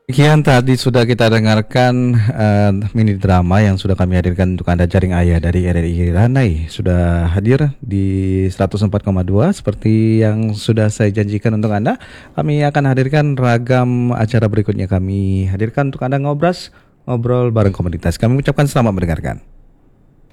Sekian tadi sudah kita dengarkan mini drama yang sudah kami hadirkan untuk Anda. Jaring Ayah dari RRI Ranai sudah hadir di 104,2. Seperti yang sudah saya janjikan untuk Anda, kami akan hadirkan ragam acara berikutnya. Kami hadirkan untuk Anda ngobrol bareng komunitas. Kami ucapkan selamat mendengarkan.